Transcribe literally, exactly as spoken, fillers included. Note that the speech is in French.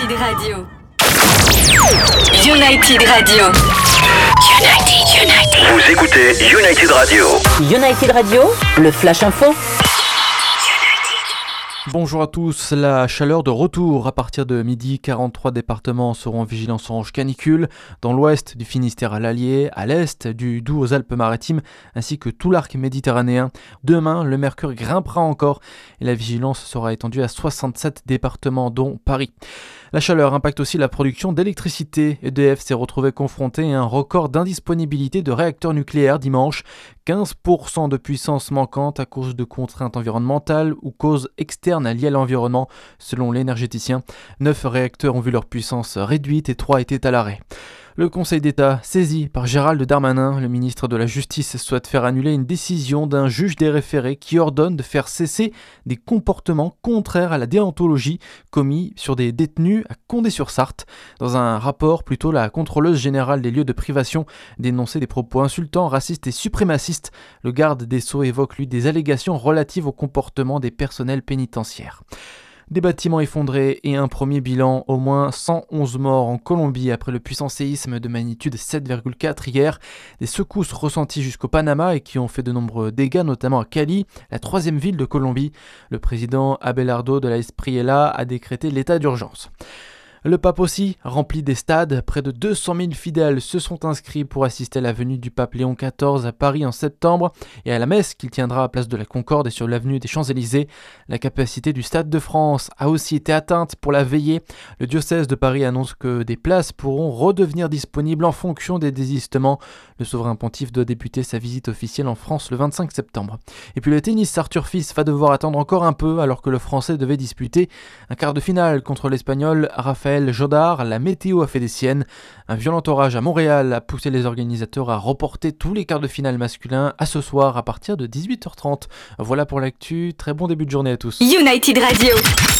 United Radio. United Radio. United, United. Vous écoutez United Radio. United Radio, le Flash Info. Bonjour à tous, la chaleur de retour à partir de midi, quarante-trois départements seront en vigilance orange canicule, dans l'ouest du Finistère à l'Allier, à l'est du Doubs aux Alpes-Maritimes, ainsi que tout l'arc méditerranéen. Demain, le mercure grimpera encore et la vigilance sera étendue à soixante-sept départements, dont Paris. La chaleur impacte aussi la production d'électricité. E D F s'est retrouvé confronté à un record d'indisponibilité de réacteurs nucléaires dimanche. quinze pour cent de puissance manquante à cause de contraintes environnementales ou causes externes liées à l'environnement, selon l'énergéticien. Neuf réacteurs ont vu leur puissance réduite et trois étaient à l'arrêt. Le Conseil d'État, saisi par Gérald Darmanin, le ministre de la Justice, souhaite faire annuler une décision d'un juge des référés qui ordonne de faire cesser des comportements contraires à la déontologie commis sur des détenus à Condé-sur-Sarthe. Dans un rapport, plutôt, la contrôleuse générale des lieux de privation dénonçait des propos insultants, racistes et suprémacistes. Le garde des Sceaux évoque, lui, des allégations relatives au comportement des personnels pénitentiaires. Des bâtiments effondrés et un premier bilan, au moins cent onze morts en Colombie après le puissant séisme de magnitude sept virgule quatre hier. Des secousses ressenties jusqu'au Panama et qui ont fait de nombreux dégâts, notamment à Cali, la troisième ville de Colombie. Le président Abelardo de la Espriella a décrété l'état d'urgence. Le pape aussi remplit des stades. Près de deux cent mille fidèles se sont inscrits pour assister à la venue du pape Léon quatorze à Paris en septembre et à la messe qu'il tiendra à Place de la Concorde et sur l'avenue des Champs-Élysées. La capacité du Stade de France a aussi été atteinte pour la veillée. Le diocèse de Paris annonce que des places pourront redevenir disponibles en fonction des désistements. Le souverain pontife doit débuter sa visite officielle en France le vingt-cinq septembre. Et puis le tennis, Arthur Fils va devoir attendre encore un peu alors que le Français devait disputer un quart de finale contre l'Espagnol Rafael Jodar. La météo a fait des siennes. Un violent orage à Montréal a poussé les organisateurs à reporter tous les quarts de finale masculins à ce soir à partir de dix-huit heures trente. Voilà pour l'actu. Très bon début de journée à tous. United Radio.